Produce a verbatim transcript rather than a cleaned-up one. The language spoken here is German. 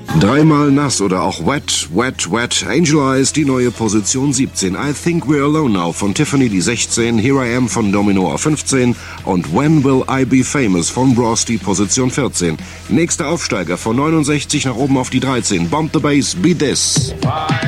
Dreimal nass oder auch wet, wet, wet. Angel Eyes, die neue Position siebzehn. I Think We're Alone Now von Tiffany, die sechzehn. Here I Am von Domino auf fünfzehn. Und When Will I Be Famous von Bros, die Position vierzehn. Nächster Aufsteiger von neunundsechzig nach oben auf die dreizehn. Bomb the Bass, Be This.